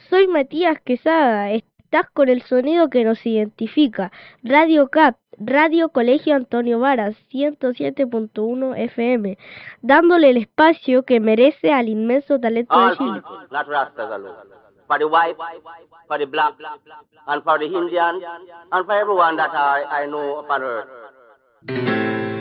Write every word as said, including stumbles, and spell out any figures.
Soy Matías Quesada, estás con el sonido que nos identifica. Radio C A P, Radio Colegio Antonio Varas, ciento siete punto uno F M, dándole el espacio que merece al inmenso talento de All Chile. people, not Rastas alone. For the white, for the black, and for the Indian, and for everyone that I, I know upon earth.